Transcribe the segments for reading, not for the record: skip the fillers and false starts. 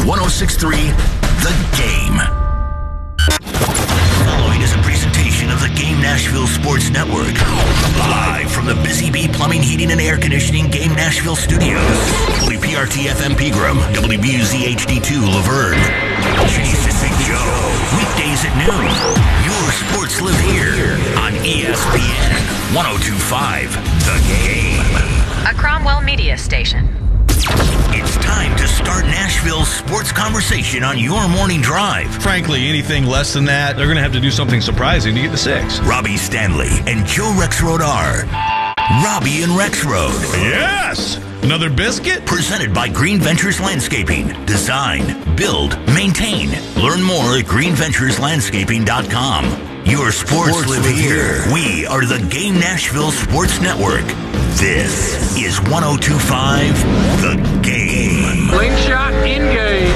106.3 The Game. Following is a presentation of the Game Nashville Sports Network. Live from the Busy Bee Plumbing, Heating, and Air Conditioning Game Nashville Studios. WPRT FM Pegram, WBUZ HD2 Laverne. Jason Big Joe. Weekdays at noon. Your sports live here on ESPN 102.5 The Game. A Cromwell media station. It's time to start Nashville's sports conversation on your morning drive. Frankly, anything less than that, they're going to have to do something surprising to get to 6. Robbie Stanley and Joe Rexrode are Robbie and Rexrode. Yes! Another biscuit? Presented by Green Ventures Landscaping. Design, build, maintain. Learn more at greenventureslandscaping.com. Your sports live here. We are the Game Nashville Sports Network. This is 102.5 The Game. Slingshot in-game.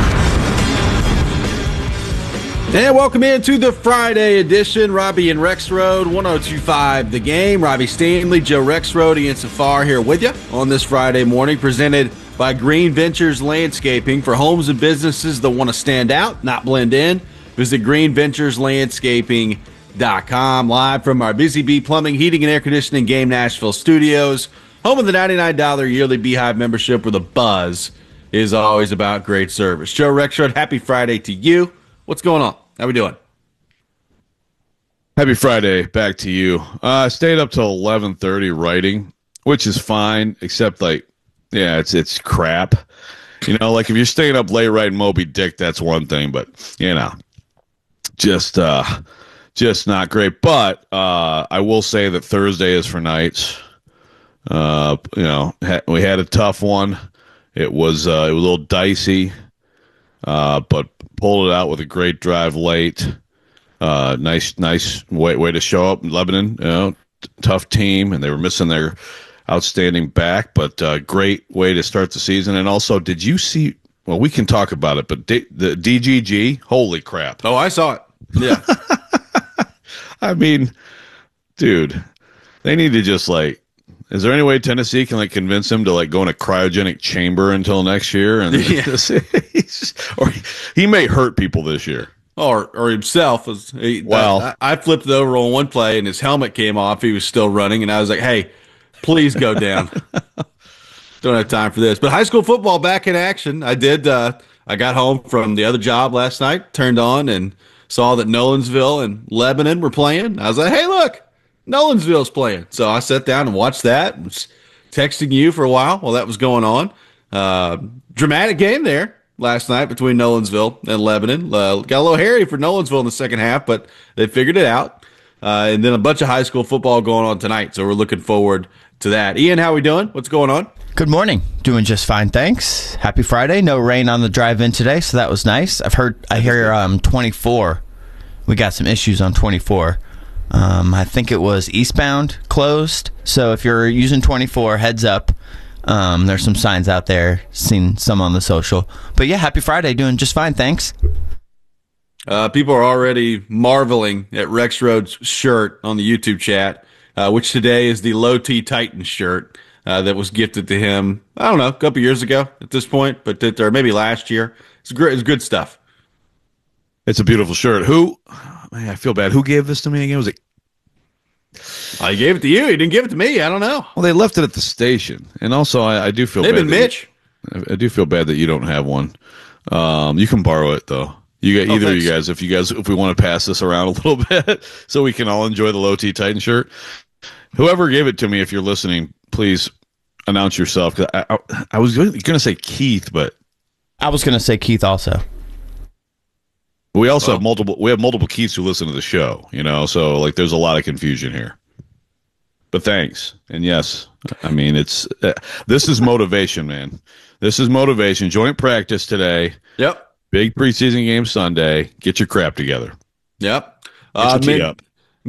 And welcome into the Friday edition. Robbie and Rexrode, 102.5 The Game. Robbie Stanley, Joe Rexrode, Ian Safar here with you on this Friday morning, presented by Green Ventures Landscaping. For homes and businesses that want to stand out, not blend in, visit greenventureslandscaping.com. Live from our Busy Bee Plumbing, Heating, and Air Conditioning Game Nashville Studios. Home of the $99 yearly Beehive membership, where the buzz is always about great service. Joe Rexrode, happy Friday to you. What's going on? How we doing? Happy Friday back to you. I stayed up till 11:30 writing, which is fine, except it's crap. You know, like if you're staying up late writing Moby Dick, that's one thing, but just not great. But I will say that Thursday is for nights. We had a tough one. It was a little dicey, but pulled it out with a great drive late. Nice way to show up in Lebanon. Tough team, and they were missing their outstanding back, but great way to start the season. And also, did you see? Well, we can talk about it, but the DGG, holy crap! Oh, I saw it. Yeah. I mean, dude, they need to just is there any way Tennessee can convince him to go in a cryogenic chamber until next year? And or he may hurt people this year. Or himself. I flipped it over on one play and his helmet came off. He was still running, and I was like, hey, please go down. Don't have time for this. But high school football back in action. I did. I got home from the other job last night, turned on, and saw that Nolensville and Lebanon were playing. I was like, hey, look, Nolensville's playing. So I sat down and watched that. I was texting you for a while that was going on. Dramatic game there last night between Nolensville and Lebanon. Got a little hairy for Nolensville in the second half, but they figured it out. And then a bunch of high school football going on tonight, so we're looking forward to that. Ian, how we doing? What's going on? Good morning. Doing just fine, thanks. Happy Friday. No rain on the drive-in today, so that was nice. I hear 24. We got some issues on 24. I think it was eastbound closed, so if you're using 24, heads up. There's some signs out there. Seen some on the social. But yeah, happy Friday. Doing just fine, thanks. People are already marveling at Rexrode's shirt on the YouTube chat, which today is the Low T Titan shirt that was gifted to him, I don't know, a couple years ago at this point, or maybe last year. It's great. It's good stuff. It's a beautiful shirt. I feel bad. Who gave this to me again? Was it? I gave it to you. He didn't give it to me. I don't know. Well, they left it at the station, and also I do feel bad. Maybe Mitch. I do feel bad that you don't have one. You can borrow it though. You got either of you guys. If we want to pass this around a little bit, so we can all enjoy the Low T Titan shirt. Whoever gave it to me, if you're listening, please announce yourself. Cause I was going to say Keith, but I was going to say Keith also. We also have multiple. We have multiple Keiths who listen to the show. So there's a lot of confusion here. But thanks, and yes, I mean it's this is motivation, man. This is motivation. Joint practice today. Yep. Big preseason game Sunday. Get your crap together. Yep. Get your tee up.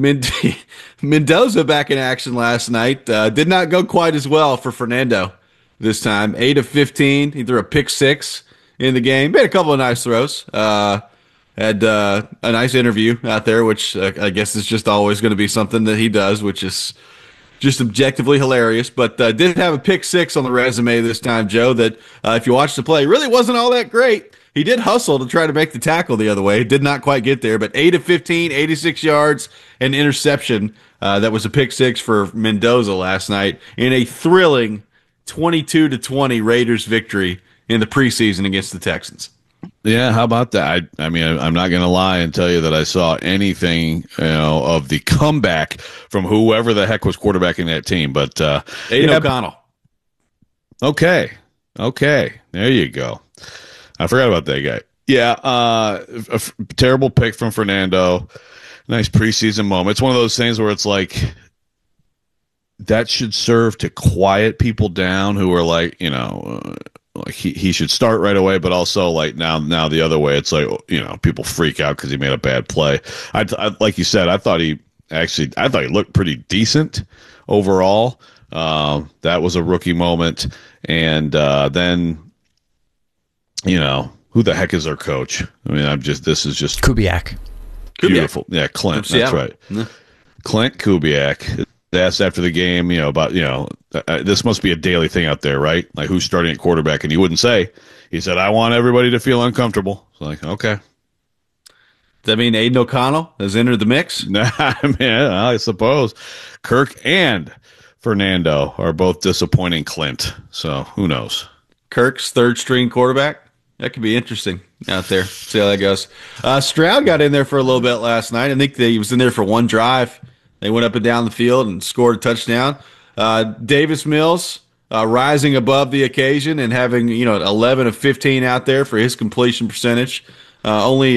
Mendoza back in action last night. Did not go quite as well for Fernando this time. 8 of 15. He threw a pick 6 in the game. Made a couple of nice throws. Had a nice interview out there, which I guess is just always going to be something that he does, which is just objectively hilarious. But did have a pick six on the resume this time, Joe, that if you watch the play, really wasn't all that great. He did hustle to try to make the tackle the other way. Did not quite get there, but 8 of 15, 86 yards, and interception. That was a pick six for Mendoza last night in a thrilling 22-20 Raiders victory in the preseason against the Texans. Yeah, how about that? I mean, I'm not going to lie and tell you that I saw anything, of the comeback from whoever the heck was quarterbacking that team. But Aiden O'Connell. Okay, there you go. I forgot about that guy. Yeah, a terrible pick from Fernando. Nice preseason moment. It's one of those things where it's like that should serve to quiet people down who are like, like he should start right away, but also like now the other way, it's like, people freak out because he made a bad play. I like you said, I thought he looked pretty decent overall. That was a rookie moment, and then who the heck is our coach? I mean, this is just Kubiak. Beautiful. Yeah, Clint. That's right. Yeah. Clint Kubiak asked after the game, about, this must be a daily thing out there, right? Like who's starting at quarterback, and he wouldn't say. He said, "I want everybody to feel uncomfortable." So like, okay. Does that mean Aiden O'Connell has entered the mix? Nah, man, I suppose Kirk and Fernando are both disappointing Clint. So who knows? Kirk's third string quarterback. That could be interesting out there. See how that goes. Stroud got in there for a little bit last night. I think he was in there for one drive. They went up and down the field and scored a touchdown. Davis Mills rising above the occasion and having 11 of 15 out there for his completion percentage. Only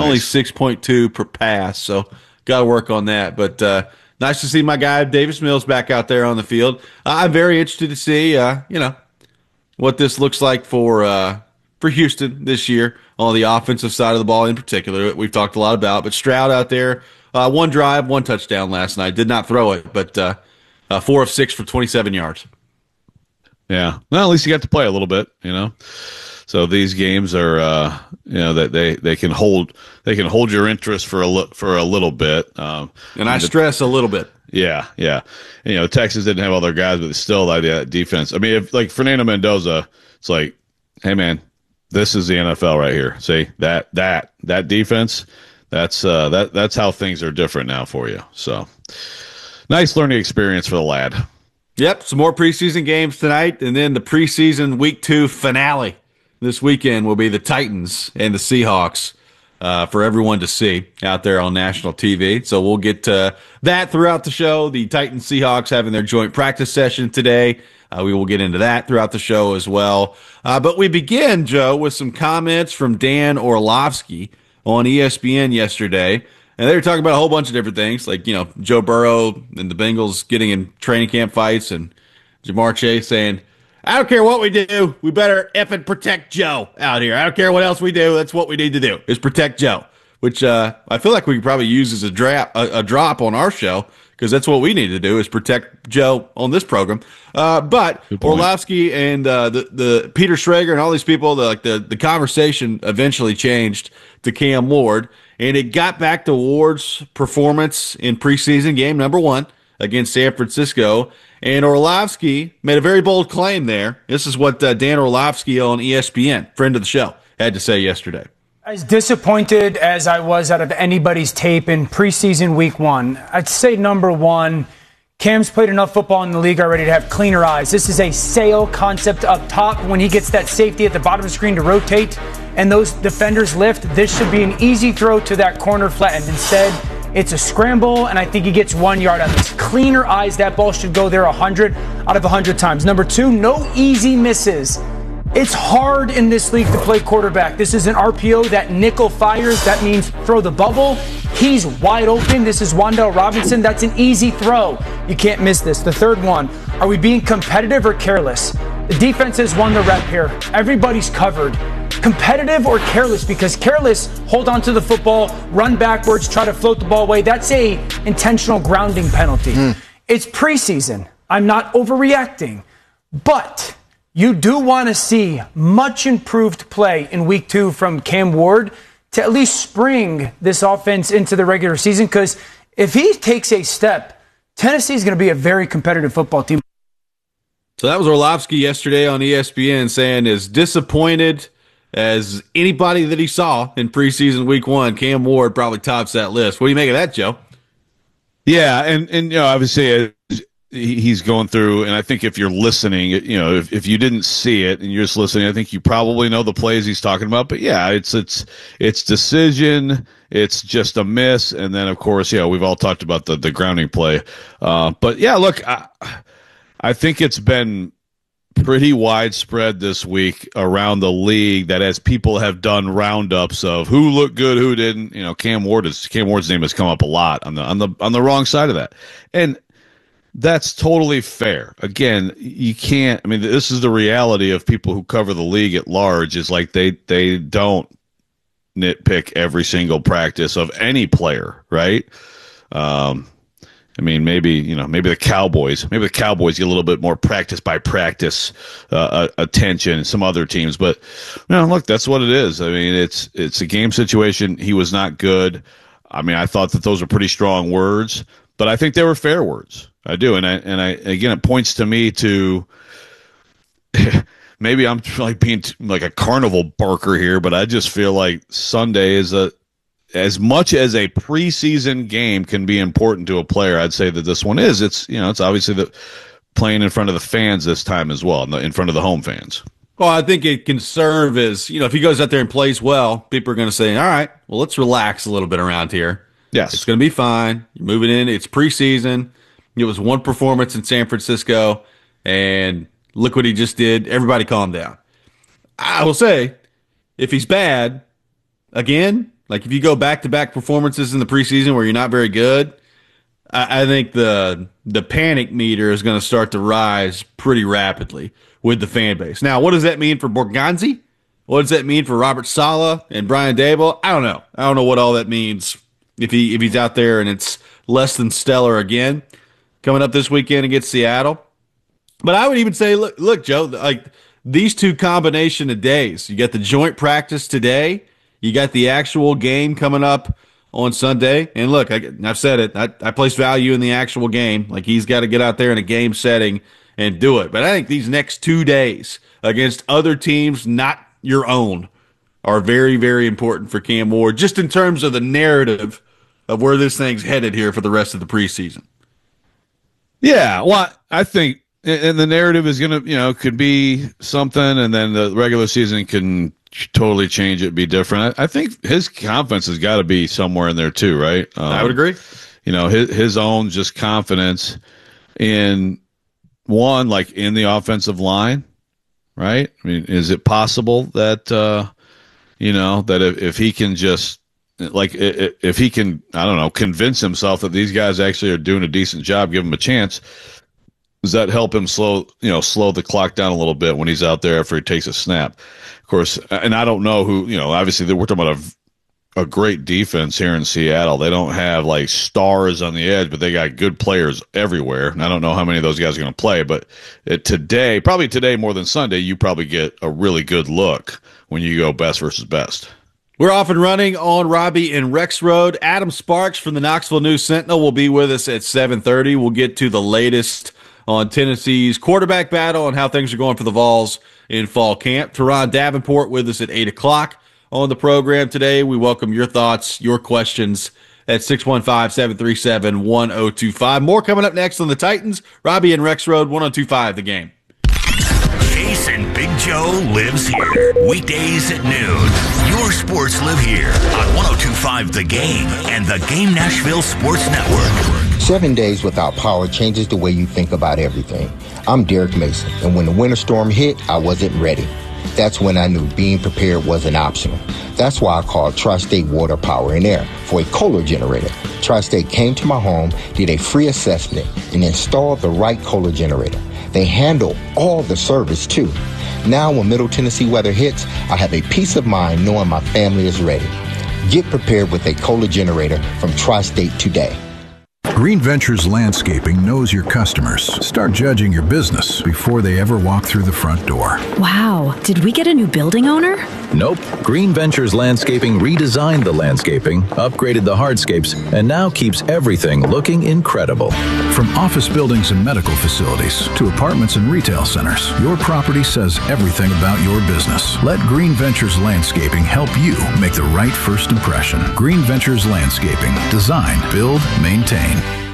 6.2 per pass. So got to work on that. But nice to see my guy Davis Mills back out there on the field. I'm very interested to see what this looks like for Houston this year on the offensive side of the ball in particular. We've talked a lot about, but Stroud out there, one drive, one touchdown last night. Did not throw it, but 4 of 6 for 27 yards. Yeah. Well, at least you got to play a little bit, So these games are, that they can hold your interest for a little bit. And I stress a little bit. Yeah. Texas didn't have all their guys, but still like that defense. I mean, if like Fernando Mendoza, it's like, hey man, this is the NFL right here. See that defense. That's how things are different now for you. So nice learning experience for the lad. Yep. Some more preseason games tonight. And then the preseason week 2 finale this weekend will be the Titans and the Seahawks for everyone to see out there on national TV. So we'll get to that throughout the show. The Titans Seahawks having their joint practice session today. We will get into that throughout the show as well. But we begin, Joe, with some comments from Dan Orlovsky on ESPN yesterday. And they were talking about a whole bunch of different things, like, Joe Burrow and the Bengals getting in training camp fights, and Jamar Chase saying, "I don't care what we do, we better effing protect Joe out here. I don't care what else we do, that's what we need to do, is protect Joe." Which I feel like we could probably use as a drop on our show, because that's what we need to do, is protect Joe on this program. But Orlovsky and the Peter Schrager and all these people, the conversation eventually changed to Cam Ward, and it got back to Ward's performance in preseason game number 1 against San Francisco. And Orlovsky made a very bold claim there. This is what Dan Orlovsky on ESPN, friend of the show, had to say yesterday. As disappointed as I was out of anybody's tape in preseason week 1, I'd say number 1, Cam's played enough football in the league already to have cleaner eyes. This is a sail concept up top. When he gets that safety at the bottom of the screen to rotate and those defenders lift, this should be an easy throw to that corner flat end. Instead, it's a scramble, and I think he gets 1 yard on this. Cleaner eyes, that ball should go there 100 out of 100 times. Number 2, no easy misses. It's hard in this league to play quarterback. This is an RPO that nickel fires. That means throw the bubble. He's wide open. This is Wan'Dale Robinson. That's an easy throw. You can't miss this. The third one, are we being competitive or careless? The defense has won the rep here. Everybody's covered. Competitive or careless? Because careless, hold on to the football, run backwards, try to float the ball away. That's a intentional grounding penalty. It's preseason. I'm not overreacting. But you do want to see much improved play in week 2 from Cam Ward to at least spring this offense into the regular season. Because if he takes a step Tennessee is going to be a very competitive football team. So that was Orlovsky yesterday on ESPN saying as disappointed as anybody that he saw in preseason week 1, Cam Ward probably tops that list. What do you make of that, Joe? Yeah, and obviously he's going through, and I think if you're listening, if you didn't see it and you're just listening, I think you probably know the plays he's talking about. But yeah, it's decision, it's just a miss, and then of course, we've all talked about the grounding play. But yeah, look, I think it's been pretty widespread this week around the league that as people have done roundups of who looked good, who didn't, Cam Ward's name has come up a lot on the wrong side of that. And that's totally fair. Again, you can't, this is the reality of people who cover the league at large, is like they don't nitpick every single practice of any player, right? Maybe the Cowboys get a little bit more practice by practice attention, some other teams, but look, that's what it is. It's a game situation. He was not good. I thought that those were pretty strong words, but I think they were fair words. I do, and I again, it points to me to maybe I'm like being like a carnival barker here, but I just feel like Sunday is as much as a preseason game can be important to a player, I'd say that this one is. It's obviously playing in front of the fans this time as well, in front of the home fans. Well, I think it can serve as, if he goes out there and plays well, people are going to say, all right, well, let's relax a little bit around here. Yes. It's going to be fine. You're moving in. It's preseason. It was one performance in San Francisco, and look what he just did. Everybody calm down. I will say, if he's bad, again, like if you go back-to-back performances in the preseason where you're not very good, I think the panic meter is going to start to rise pretty rapidly with the fan base. Now, what does that mean for Borgonzi? What does that mean for Robert Saleh and Brian Daboll? I don't know. I don't know what all that means if he's out there and it's less than stellar again coming up this weekend against Seattle. But I would even say, look, Joe, like these two combination of days, you got the joint practice today, you got the actual game coming up on Sunday. And look, I've said it, I place value in the actual game. Like he's got to get out there in a game setting and do it. But I think these next 2 days against other teams, not your own, are very, very important for Cam Ward, just in terms of the narrative of where this thing's headed here for the rest of the preseason. Yeah, well, I think, and the narrative is going to, could be something, and then the regular season can totally change it, be different. I think his confidence has got to be somewhere in there too, right? I would agree. His own just confidence in one, like in the offensive line, right? Is it possible that, that if he can just, like, if he can, I don't know, convince himself that these guys actually are doing a decent job, give him a chance, does that help him slow the clock down a little bit when he's out there after he takes a snap? Of course, and I don't know who, obviously we're talking about a great defense here in Seattle. They don't have like stars on the edge, but they got good players everywhere. And I don't know how many of those guys are going to play, but probably today more than Sunday, you probably get a really good look when you go best versus best. We're off and running on Robbie and Rex Road. Adam Sparks from the Knoxville News Sentinel will be with us at 7:30. We'll get to the latest on Tennessee's quarterback battle and how things are going for the Vols in fall camp. Teron Davenport with us at 8 o'clock on the program today. We welcome your thoughts, your questions at 615-737-1025. More coming up next on the Titans. Robbie and Rex Road, 1025 The Game. Jason Big Joe lives here. Weekdays at noon. Your sports live here on 1025 The Game and the Game Nashville Sports Network. 7 days without power changes the way you think about everything. I'm Derek Mason, and when the winter storm hit, I wasn't ready. That's when I knew being prepared wasn't optional. That's why I called Tri-State Water, Power, and Air for a Kohler generator. Tri-State came to my home, did a free assessment, and installed the right Kohler generator. They handle all the service, too. Now, when Middle Tennessee weather hits, I have a peace of mind knowing my family is ready. Get prepared with a Kohler generator from Tri-State today. Green Ventures Landscaping knows your customers. Start judging your business before they ever walk through the front door. Wow, did we get a new building owner? Nope. Green Ventures Landscaping redesigned the landscaping, upgraded the hardscapes, and now keeps everything looking incredible. From office buildings and medical facilities to apartments and retail centers, your property says everything about your business. Let Green Ventures Landscaping help you make the right first impression. Green Ventures Landscaping. Design, build, maintain.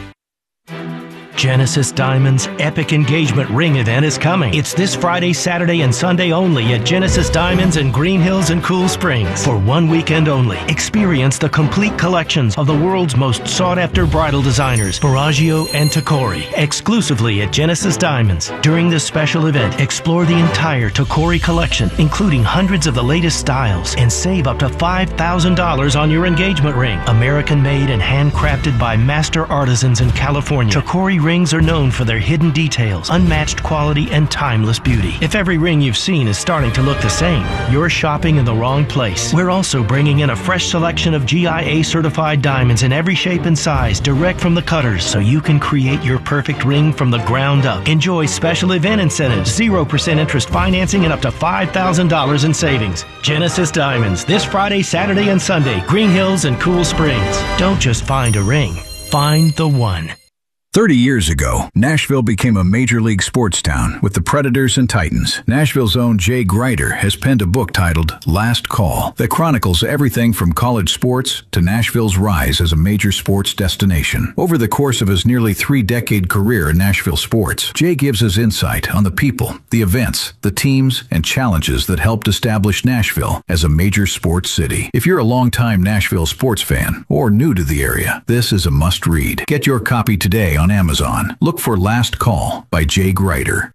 Genesis Diamonds' epic engagement ring event is coming. It's this Friday, Saturday, and Sunday only at Genesis Diamonds in Green Hills and Cool Springs. For one weekend only, experience the complete collections of the world's most sought-after bridal designers, Baraggio and Tacori, exclusively at Genesis Diamonds. During this special event, explore the entire Tacori collection, including hundreds of the latest styles, and save up to $5,000 on your engagement ring. American-made and handcrafted by master artisans in California, Tacori rings are known for their hidden details, unmatched quality, and timeless beauty. If every ring you've seen is starting to look the same, you're shopping in the wrong place. We're also bringing in a fresh selection of GIA-certified diamonds in every shape and size, direct from the cutters, so you can create your perfect ring from the ground up. Enjoy special event incentives, 0% interest financing, and up to $5,000 in savings. Genesis Diamonds, this Friday, Saturday, and Sunday, Green Hills and Cool Springs. Don't just find a ring, find the one. 30 years ago, Nashville became a major league sports town with the Predators and Titans. Nashville's own Jay Grider has penned a book titled Last Call that chronicles everything from college sports to Nashville's rise as a major sports destination. Over the course of his nearly 3-decade career in Nashville sports, Jay gives us insight on the people, the events, the teams, and challenges that helped establish Nashville as a major sports city. If you're a longtime Nashville sports fan or new to the area, this is a must-read. Get your copy today on Amazon. Look for Last Call by Jay Grider.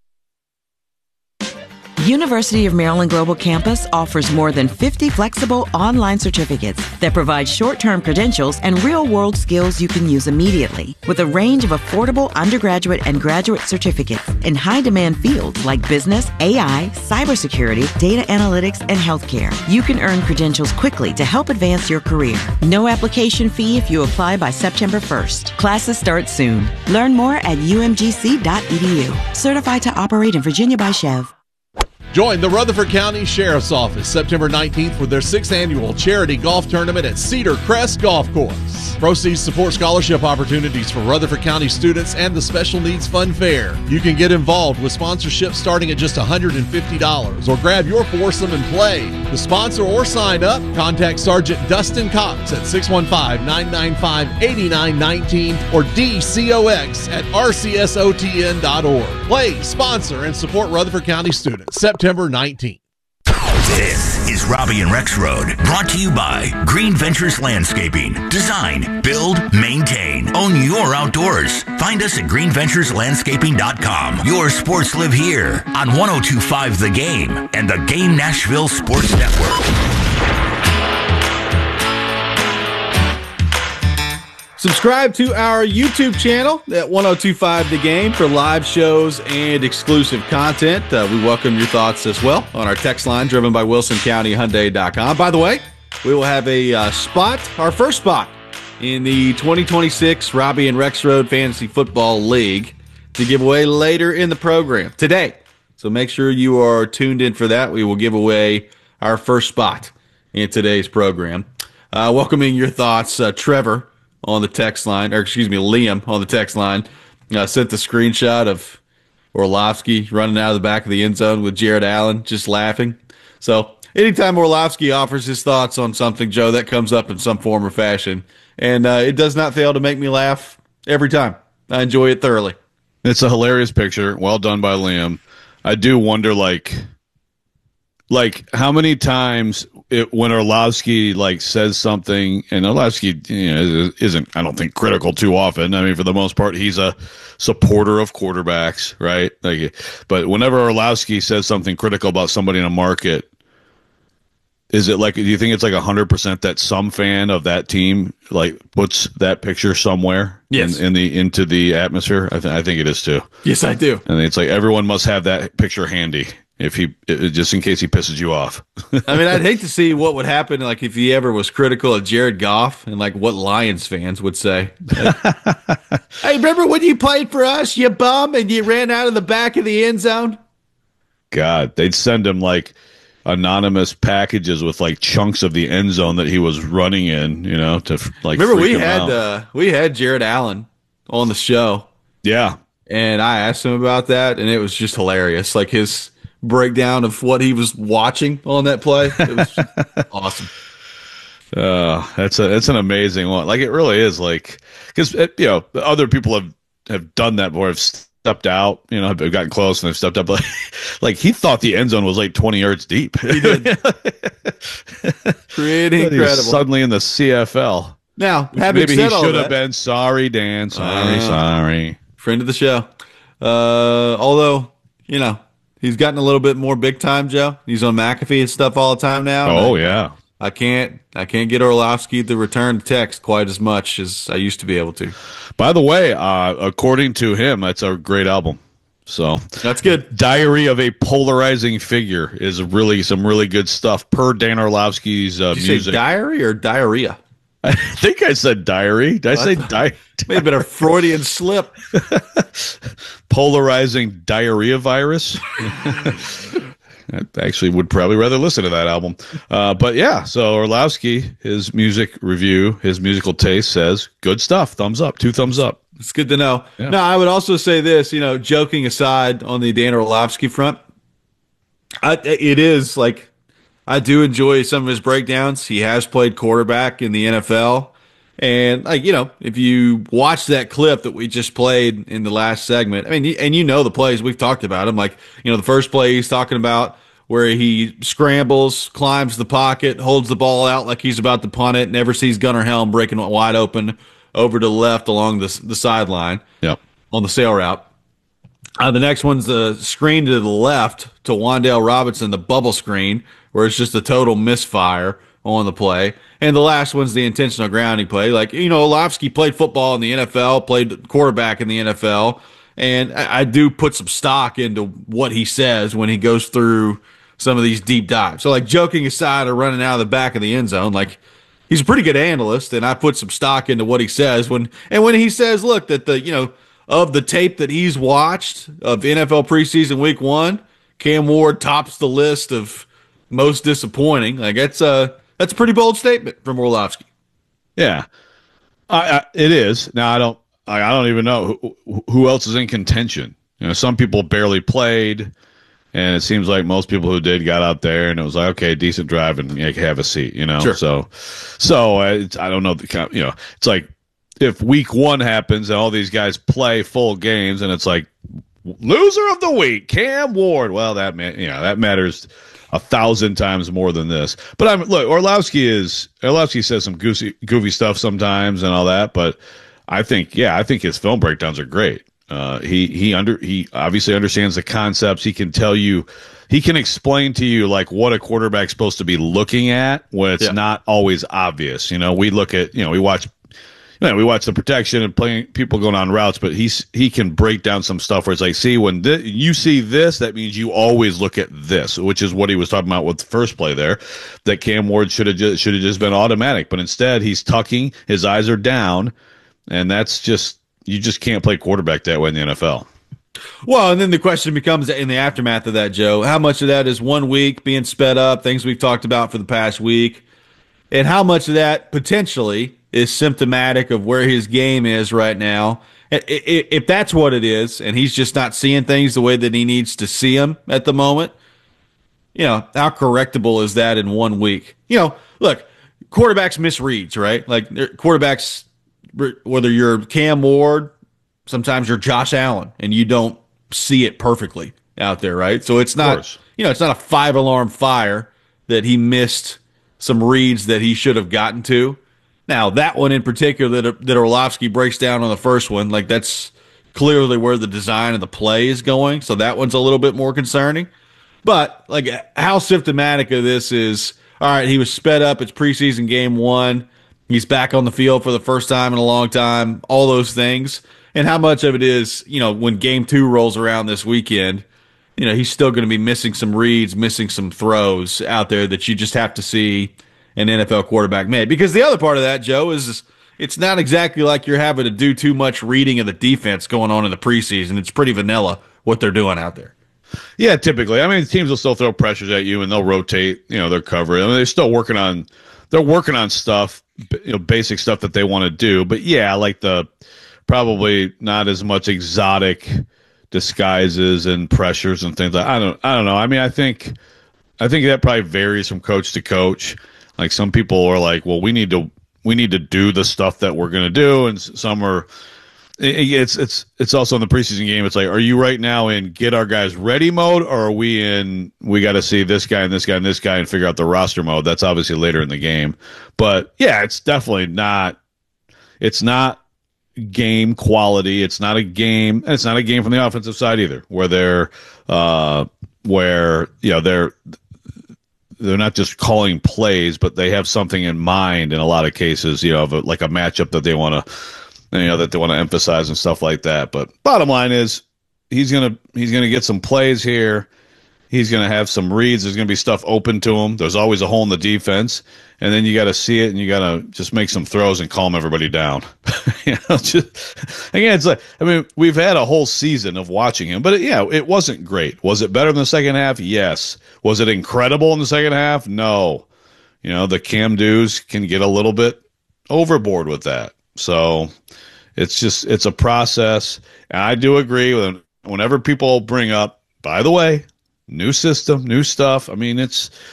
University of Maryland Global Campus offers more than 50 flexible online certificates that provide short-term credentials and real-world skills you can use immediately. With a range of affordable undergraduate and graduate certificates in high-demand fields like business, AI, cybersecurity, data analytics, and healthcare, you can earn credentials quickly to help advance your career. No application fee if you apply by September 1st. Classes start soon. Learn more at umgc.edu. Certified to operate in Virginia by Chev. Join the Rutherford County Sheriff's Office September 19th for their 6th annual charity golf tournament at Cedar Crest Golf Course. Proceeds support scholarship opportunities for Rutherford County students and the Special Needs Fun Fair. You can get involved with sponsorship starting at just $150 or grab your foursome and play. To sponsor or sign up, contact Sergeant Dustin Cox at 615-995-8919 or DCOX at rcsotn.org. Play, sponsor, and support Rutherford County students. September 19th. This is Robbie and Rex Road, brought to you by Green Ventures Landscaping. Design, build, maintain. Own your outdoors. Find us at greenventureslandscaping.com. Your sports live here on 102.5 The Game and the Game Nashville Sports Network. Subscribe to our YouTube channel at 102.5 The Game for live shows and exclusive content. We welcome your thoughts as well on our text line driven by WilsonCountyHyundai.com. By the way, we will have a our first spot in the 2026 Robbie and Rex Road Fantasy Football League to give away later in the program today. So make sure you are tuned in for that. We will give away our first spot in today's program. Welcoming your thoughts, Trevor on the text line, or excuse me, Liam on the text line, sent the screenshot of Orlovsky running out of the back of the end zone with Jared Allen just laughing. So anytime Orlovsky offers his thoughts on something, Joe, that comes up in some form or fashion. And it does not fail to make me laugh every time. I enjoy it thoroughly. It's a hilarious picture. Well done by Liam. I do wonder, like how many times when Orlovsky says something, and Orlovsky isn't, I don't think, critical too often. I mean, for the most part, he's a supporter of quarterbacks, right? But whenever Orlovsky says something critical about somebody in a market, is it do you think it's 100% that some fan of that team puts that picture somewhere? Yes. into the atmosphere? I think it is too. Yes, I do. And it's everyone must have that picture handy. just in case he pisses you off. I mean, I'd hate to see what would happen, like if he ever was critical of Jared Goff and like what Lions fans would say. Like, hey, remember when you played for us, you bum, and you ran out of the back of the end zone? God, they'd send him like anonymous packages with like chunks of the end zone that he was running in, to like. Remember we had Jared Allen on the show. Yeah, and I asked him about that, and it was just hilarious. Like his breakdown of what he was watching on that play. It was awesome. It's an amazing one. Like it really is. Like because other people have done that before. Have stepped out, have gotten close and they've stepped up. Like he thought the end zone was like 20 yards deep. He did. Pretty incredible. Suddenly in the CFL. Now, maybe he should have been. Sorry, Dan. Sorry. Friend of the show. Although, he's gotten a little bit more big time, Joe. He's on McAfee and stuff all the time now. Oh, yeah. I can't get Orlovsky to return text quite as much as I used to be able to. By the way, according to him, that's a great album. So that's good. Diary of a Polarizing Figure is really some really good stuff per Dan Orlovsky's Did you music. say diary or diarrhea? I think I said diary. Did I say diary? May have been a Freudian slip. Polarizing diarrhea virus. I actually would probably rather listen to that album. But yeah, so Orlovsky, his music review, his musical taste says, good stuff. Thumbs up. 2 thumbs up. It's good to know. Yeah. Now, I would also say this, joking aside on the Dan Orlovsky front, it is like, I do enjoy some of his breakdowns. He has played quarterback in the NFL. And, if you watch that clip that we just played in the last segment, I mean, and the plays, we've talked about him. Like, the first play he's talking about where he scrambles, climbs the pocket, holds the ball out like he's about to punt it, never sees Gunnar Helm breaking it wide open over to the left along the sideline on the sail route. The next one's the screen to the left to Wan'Dale Robinson, the bubble screen, where it's just a total misfire on the play. And the last one's the intentional grounding play. Like, Orlovsky played football in the NFL, played quarterback in the NFL, and I do put some stock into what he says when he goes through some of these deep dives. So, like, joking aside or running out of the back of the end zone, like, he's a pretty good analyst, and I put some stock into what he says when he says, look, that of the tape that he's watched of NFL preseason week 1, Cam Ward tops the list of most disappointing. Like, that's a pretty bold statement from Orlovsky. Yeah, it is. Now I don't even know who else is in contention. Some people barely played, and it seems like most people who did got out there, and it was like, okay, decent drive, and have a seat. Sure. So I don't know. It's like if week 1 happens and all these guys play full games, and it's like loser of the week, Cam Ward. Well, that matters 1,000 times more than this. But look, Orlovsky says some goofy stuff sometimes and all that, but I think his film breakdowns are great. He obviously understands the concepts. He can tell you, he can explain to you like what a quarterback's supposed to be looking at when it's not always obvious. We look at, we watch the protection and playing people going on routes, but he can break down some stuff where it's like, see, when you see this, that means you always look at this, which is what he was talking about with the first play there, that Cam Ward should have just been automatic, but instead he's tucking, his eyes are down, and that's just, you just can't play quarterback that way in the NFL. Well, and then the question becomes in the aftermath of that, Joe, how much of that is 1 week being sped up, things we've talked about for the past week, and how much of that potentially is symptomatic of where his game is right now. If that's what it is, and he's just not seeing things the way that he needs to see them at the moment, how correctable is that in 1 week? Look, quarterbacks misreads, right? Like quarterbacks, whether you're Cam Ward, sometimes you're Josh Allen, and you don't see it perfectly out there, right? So it's not, it's not a 5-alarm fire that he missed some reads that he should have gotten to. Now, that one in particular that Orlovsky breaks down on the first one, like that's clearly where the design of the play is going. So that one's a little bit more concerning. But like how symptomatic of this is, all right, he was sped up. It's preseason game 1. He's back on the field for the first time in a long time, all those things. And how much of it is, when game 2 rolls around this weekend he's still going to be missing some reads, missing some throws out there that you just have to see an NFL quarterback make. Because the other part of that, Joe, is it's not exactly like you're having to do too much reading of the defense going on in the preseason. It's pretty vanilla what they're doing out there. Yeah, typically. I mean, teams will still throw pressures at you and they'll rotate, their coverage. I mean, they're still working on stuff, basic stuff that they want to do. But yeah, like probably not as much exotic disguises and pressures and things like I don't know. I mean, I think that probably varies from coach to coach. Like some people are like, well, we need to do the stuff that we're going to do, and some are. It's also in the preseason game. It's like, are you right now in get our guys ready mode, or are we in we got to see this guy and this guy and this guy and figure out the roster mode? That's obviously later in the game. But yeah, it's definitely not. It's not game quality. It's not a game. And it's not a game from the offensive side either, where they're not just calling plays, but they have something in mind in a lot of cases. Of like a matchup that they want to. That they want to emphasize and stuff like that. But bottom line is he's gonna get some plays here. He's gonna have some reads. There's gonna be stuff open to him. There's always a hole in the defense, and then you got to see it and you got to just make some throws and calm everybody down. It's like, I mean, we've had a whole season of watching him, but it wasn't great. Was it better in the second half? Yes. Was it incredible in the second half? No. The Cam Dews can get a little bit overboard with that. So it's a process. And I do agree with whenever people bring up, by the way, new system, new stuff. I mean,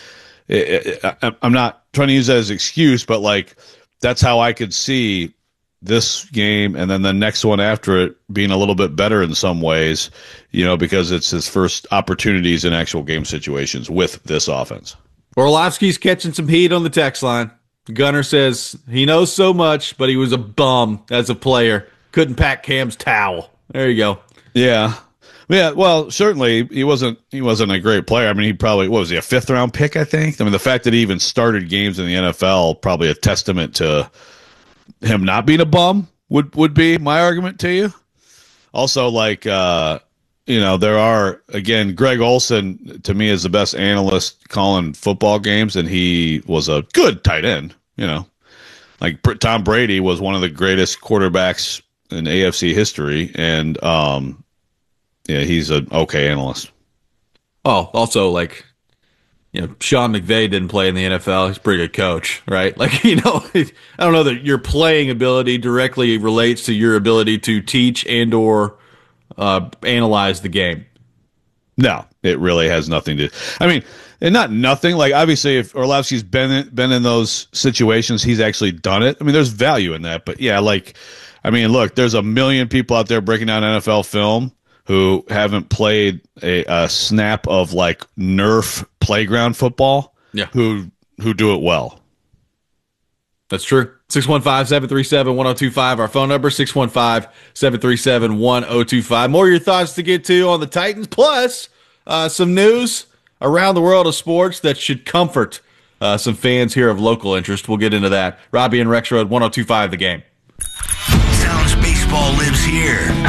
I'm not trying to use that as an excuse, but like, that's how I could see this game and then the next one after it being a little bit better in some ways, because it's his first opportunities in actual game situations with this offense. Orlovsky's catching some heat on the text line. Gunner says he knows so much, but he was a bum as a player. Couldn't pack Cam's towel. There you go. Yeah. Well, certainly he wasn't a great player. I mean, he probably, what was he, a 5th round pick, I think? I mean, the fact that he even started games in the NFL, probably a testament to him not being a bum would be my argument to you. Also, like, there are, again, Greg Olsen, to me, is the best analyst calling football games, and he was a good tight end, Like Tom Brady was one of the greatest quarterbacks in AFC history, and, he's an okay analyst. Oh, also, like, Sean McVay didn't play in the NFL. He's a pretty good coach, right? Like, I don't know that your playing ability directly relates to your ability to teach and or analyze the game. No, it really has nothing to. I mean, and not nothing. Like, obviously, if Orlovsky's been in those situations, he's actually done it. I mean, there's value in that. But yeah, look, there's a million people out there breaking down NFL film who haven't played a snap of like Nerf playground football. Yeah, who do it well. That's true. 615-737-1025, our phone number, 615-737-1025. More of your thoughts to get to on the Titans, plus some news around the world of sports that should comfort some fans here of local interest. We'll get into that. Robbie and Rex Road, 1025 The Game. Sounds baseball lives here.